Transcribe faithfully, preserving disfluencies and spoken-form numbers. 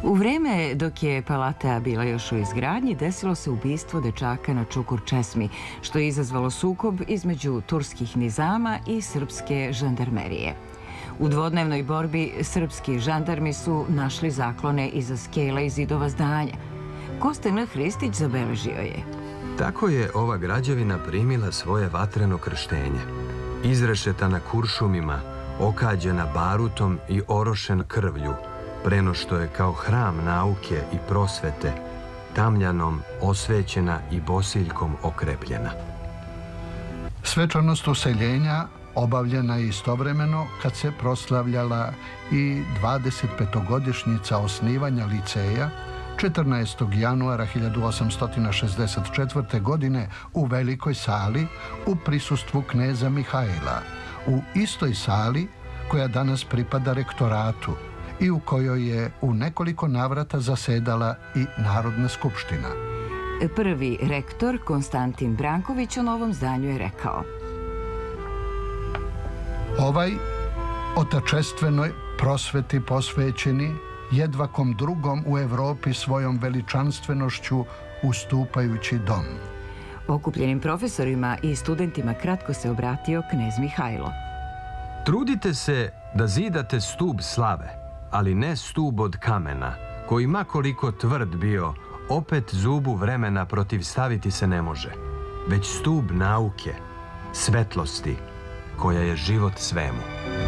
U vreme dok je Palata bila još u izgradnji, desilo se ubistvo dečaka na Čukur Česmi, što je izazvalo sukob između turskih nizama i srpske žandarmerije. U dvodnevnoj borbi srpski žandarmi su našli zaklone iza skela i zidova zdanja. Kosta N. Hristić zabeležio je: tako je ova građevina primila svoje vatreno krštenje. Izrešetana kuršumima, okađena barutom i orošen krvlju, preno što je kao hram nauke i prosvete, tamljanom osvećena i bosiljkom okrepljena. Svečanost useljenja obavljena je istovremeno kad se proslavljala i dvadesetpetogodišnjica osnivanja liceja četrnaestog januara hiljadu osamsto šezdeset četvrte. godine u Velikoj sali u prisustvu kneza Mihajla, u istoj sali koja danas pripada rektoratu i u kojoj je u nekoliko navrata zasedala i Narodna skupština. Prvi rektor, Konstantin Branković, o novom zdanju je rekao: ovaj otačestvenoj prosveti posvećeni, jedvakom drugom u Evropi svojom veličanstvenošću ustupajući dom. Okupljenim profesorima i studentima kratko se obratio knez Mihajlo. Trudite se da zidate stub slave, ali ne stub od kamena, koji makoliko tvrd bio, opet zubu vremena protivstaviti se ne može, već stub nauke, svetlosti, koja je život svemu.